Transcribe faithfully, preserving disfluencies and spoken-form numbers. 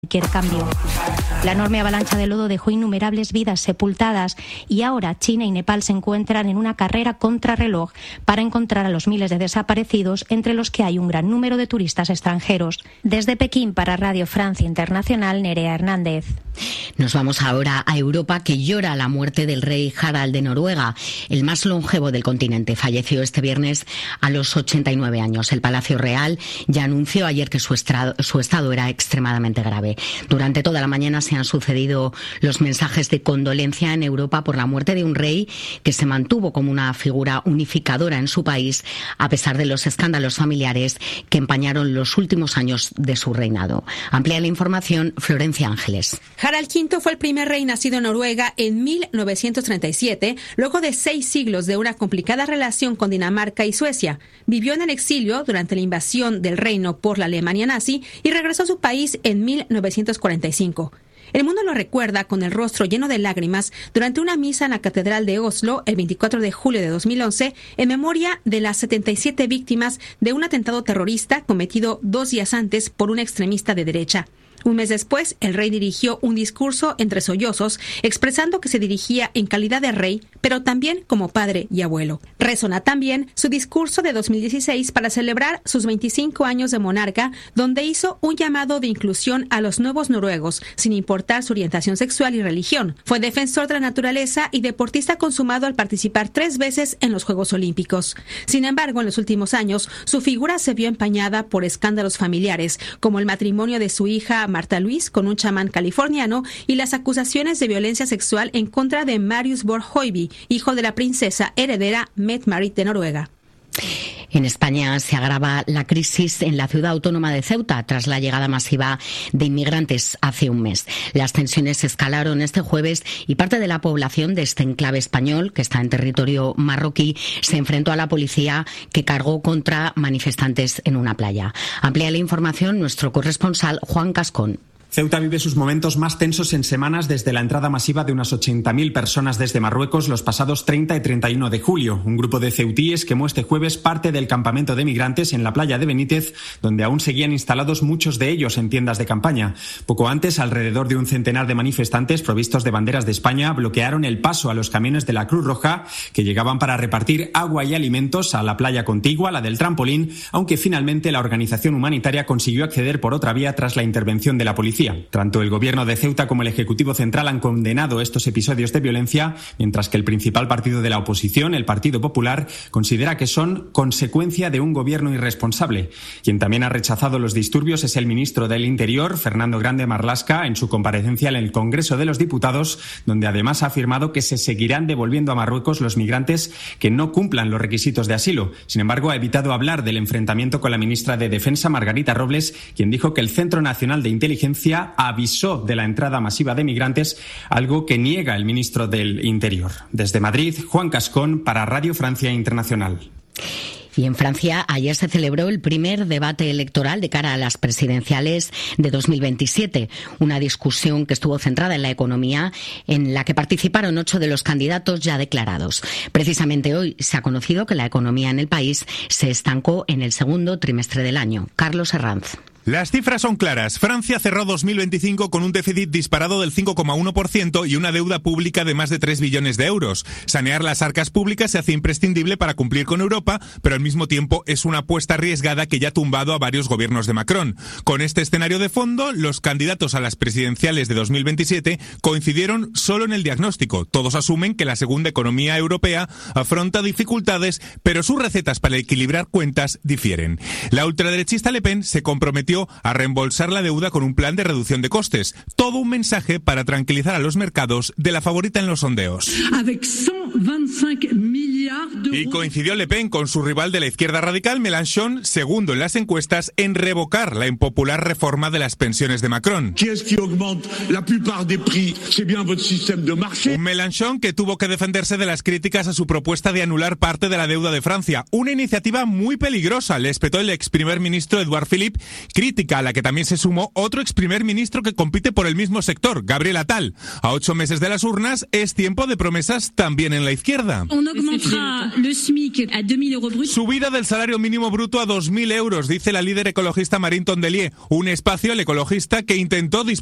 cualquier cambio. La enorme avalancha de lodo dejó innumerables vidas sepultadas y ahora China y Nepal se encuentran en una carrera contrarreloj para encontrar a los miles de desaparecidos, entre los que hay un gran número de turistas extranjeros. Desde Pekín para Radio Francia Internacional, Nerea Hernández. Nos vamos ahora a Europa, que llora la muerte del rey Harald de Noruega, el más longevo del continente. Falleció este viernes a los ochenta y nueve años. El Palacio Real ya anunció ayer que su estado, su estado era extremadamente grave. Durante toda la mañana se han sucedido los mensajes de condolencia en Europa por la muerte de un rey que se mantuvo como una figura unificadora en su país, a pesar de los escándalos familiares que empañaron los últimos años de su reinado. Amplía la información Florencia Ángeles. Harald quinto fue el primer rey nacido en Noruega en mil novecientos treinta y siete, luego de seis siglos de una complicada relación con Dinamarca y Suecia. Vivió en el exilio durante la invasión del reino por la Alemania nazi y regresó a su país en mil novecientos cuarenta y cinco. El mundo lo recuerda con el rostro lleno de lágrimas durante una misa en la Catedral de Oslo el veinticuatro de julio de dos mil once en memoria de las setenta y siete víctimas de un atentado terrorista cometido dos días antes por un extremista de derecha. Un mes después, el rey dirigió un discurso entre sollozos, expresando que se dirigía en calidad de rey, pero también como padre y abuelo. Resona también su discurso de dos mil dieciséis para celebrar sus veinticinco años de monarca, donde hizo un llamado de inclusión a los nuevos noruegos, sin importar su orientación sexual y religión. Fue defensor de la naturaleza y deportista consumado al participar tres veces en los Juegos Olímpicos. Sin embargo, en los últimos años, su figura se vio empañada por escándalos familiares, como el matrimonio de su hija Marta Luis con un chamán californiano y las acusaciones de violencia sexual en contra de Marius Borg-Høiby, hijo de la princesa heredera Mette-Marit de Noruega. En España se agrava la crisis en la ciudad autónoma de Ceuta tras la llegada masiva de inmigrantes hace un mes. Las tensiones escalaron este jueves y parte de la población de este enclave español, que está en territorio marroquí, se enfrentó a la policía, que cargó contra manifestantes en una playa. Amplía la información nuestro corresponsal Juan Cascón. Ceuta vive sus momentos más tensos en semanas desde la entrada masiva de unas ochenta mil personas desde Marruecos los pasados treinta y treinta y uno de julio. Un grupo de ceutíes quemó este jueves parte del campamento de migrantes en la playa de Benítez, donde aún seguían instalados muchos de ellos en tiendas de campaña. Poco antes, alrededor de un centenar de manifestantes provistos de banderas de España bloquearon el paso a los camiones de la Cruz Roja, que llegaban para repartir agua y alimentos a la playa contigua, la del Trampolín, aunque finalmente la organización humanitaria consiguió acceder por otra vía tras la intervención de la policía. Tanto el gobierno de Ceuta como el Ejecutivo Central han condenado estos episodios de violencia, mientras que el principal partido de la oposición, el Partido Popular, considera que son consecuencia de un gobierno irresponsable. Quien también ha rechazado los disturbios es el ministro del Interior, Fernando Grande Marlaska, en su comparecencia en el Congreso de los Diputados, donde además ha afirmado que se seguirán devolviendo a Marruecos los migrantes que no cumplan los requisitos de asilo. Sin embargo, ha evitado hablar del enfrentamiento con la ministra de Defensa, Margarita Robles, quien dijo que el Centro Nacional de Inteligencia avisó de la entrada masiva de migrantes, algo que niega el ministro del Interior. Desde Madrid, Juan Cascón para Radio Francia Internacional. Y en Francia ayer se celebró el primer debate electoral de cara a las presidenciales de dos mil veintisiete, una discusión que estuvo centrada en la economía, en la que participaron ocho de los candidatos ya declarados. Precisamente hoy se ha conocido que la economía en el país se estancó en el segundo trimestre del año. Carlos Herranz. Las cifras son claras. Francia cerró dos mil veinticinco con un déficit disparado del cinco coma uno por ciento y una deuda pública de más de tres billones de euros. Sanear las arcas públicas se hace imprescindible para cumplir con Europa, pero al mismo tiempo es una apuesta arriesgada que ya ha tumbado a varios gobiernos de Macron. Con este escenario de fondo, los candidatos a las presidenciales de dos mil veintisiete coincidieron solo en el diagnóstico. Todos asumen que la segunda economía europea afronta dificultades, pero sus recetas para equilibrar cuentas difieren. La ultraderechista Le Pen se comprometió a reembolsar la deuda con un plan de reducción de costes. Todo un mensaje para tranquilizar a los mercados de la favorita en los sondeos. Y coincidió Le Pen con su rival de la izquierda radical, Mélenchon, segundo en las encuestas, en revocar la impopular reforma de las pensiones de Macron. Un Mélenchon que tuvo que defenderse de las críticas a su propuesta de anular parte de la deuda de Francia. Una iniciativa muy peligrosa, le espetó el ex primer ministro Edouard Philippe, crítica a la que también se sumó otro ex primer ministro que compite por el mismo sector, Gabriel Attal. A ocho meses de las urnas es tiempo de promesas también en en la izquierda. Subida del salario mínimo bruto a dos mil euros, dice la líder ecologista Marine Tondelier, un espacio, el ecologista, que intentó